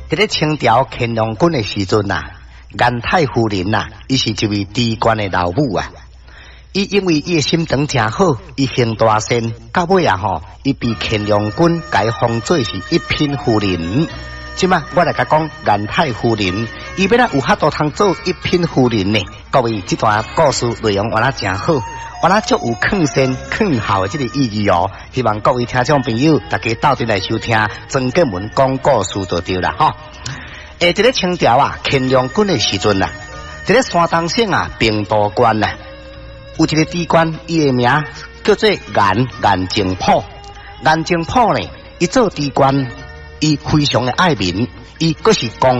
伫咧清朝乾隆军的时阵呐，严太夫人呐，伊是一位知官的老母啊。伊因为伊的心肠真好，伊行大善，到尾啊吼，伊被乾隆军改封做是一品夫人。即嘛，我来甲讲严太夫人，伊要哪有法度通做一品夫人呢？各位，这段故事内容我那真好，我那足有劝善劝孝的这个意义哦。希望各位听众朋友大家斗阵来收听曾建文讲故事就对啦吼。伫咧清朝啊，乾隆军的时阵啊，伫咧山东省啊，平都县啊，有一个知官，伊的名叫做颜正甫。颜正甫呢，伊做知官，伊非常的爱民，伊佫是公